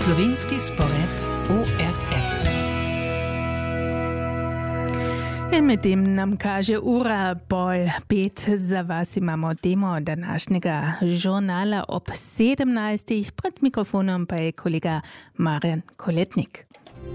Slovenski spored ORF. In medtem nam kaže ura pol 5. Za vas imamo temo današnjega žurnala ob 17. Pred mikrofonom pa je kolega Marjan Koletnik.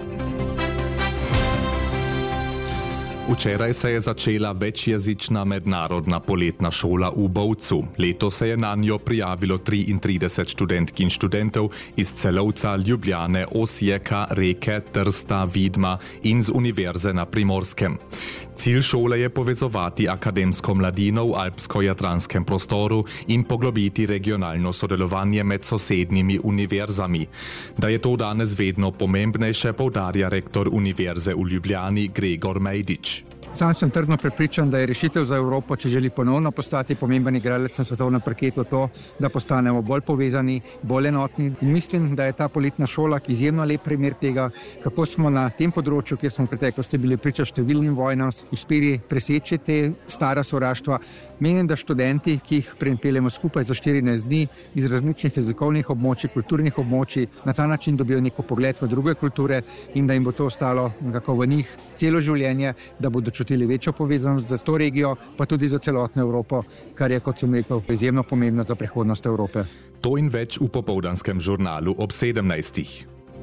Včeraj se je začela večjezična mednarodna poletna šola v Bovcu. Letos se je na njo prijavilo 33 študentk in študentov iz Celovca, Ljubljane, Osijeka, Reke, Trsta, Vidma in z Univerze na Primorskem. Cilj šole je povezovati akademsko mladino v alpsko-jadranskem prostoru in poglobiti regionalno sodelovanje med sosednjimi univerzami. Da je to danes vedno pomembnejše, poudarja rektor Univerze v Ljubljani Gregor Mejdič. Sam sem trdno prepričan, da je rešitev za Evropo, če želi ponovno postati pomemben igralec na svetovnem parketu, to, da postanemo bolj povezani, bolj enotni. In mislim, da je ta poletna šola izjemno lep primer tega, kako smo na tem področju, kjer smo v preteklosti bili priča številnim vojnam, uspeli preseči te stara sovraštva. Menim, da študenti, ki jih pripeljemo skupaj za 14 dni iz različnih jezikovnih območij, kulturnih območij, na ta način dobijo neko pogled v druge kulture in da jim bo to ostalo nekako v njih celo življenje, da bodo čutili večjo povezanost za to regijo, pa tudi za celotno Evropo, kar je, kot sem rekel, izjemno pomembno za prihodnost Evrope. To in več v popoldanskem žurnalu ob 17.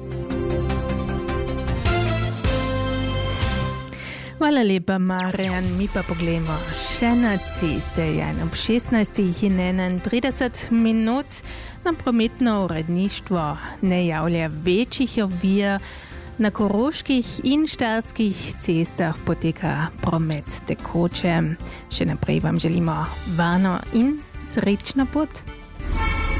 Hvala lepa, Marjan. Mi pa poglejmo še na ceste. Ob 16. in 31 minut nam prometno uredništvo ne javlja večjih ovir. Na koroških in štajerskih cestah poteka promet tekoče. Še naprej vam želimo varno in srečno pot.